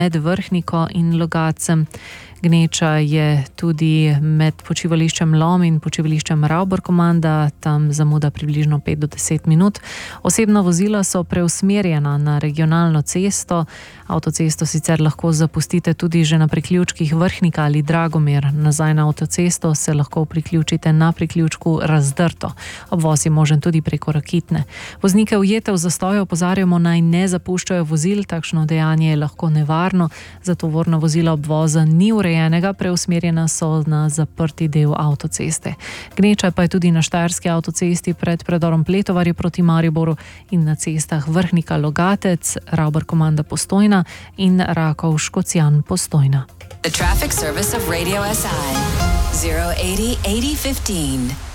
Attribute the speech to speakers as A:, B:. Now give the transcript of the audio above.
A: med Vrhniko in Logatcem. Gneča je tudi med počivališčem Lom in počivališčem Ravbor-Komanda, tam zamuda približno 5 do 10 minut. Osebna vozila so preusmerjena na regionalno cesto. Avtocesto sicer lahko zapustite tudi že na priključkih Vrhnika ali Dragomir. Nazaj na avtocesto se lahko priključite na priključku Razdrto. Obvoz je možen tudi preko Rakitne. Voznike ujete v zastoju opozarjamo, naj ne zapuščajo vozil, takšno dejanje je lahko nevarno, zato tovorna vozila obvoza ni urejenega, preusmerjena so na zaprti del avtoceste. Gneča pa je tudi na Štajerski avtocesti pred predorom Pletovarje proti Mariboru in na cestah Vrhnika Logatec, Ravbor-Komanda Postojna in Rakov Škocjan Postojna.
B: The traffic service of Radio SI 080 8015.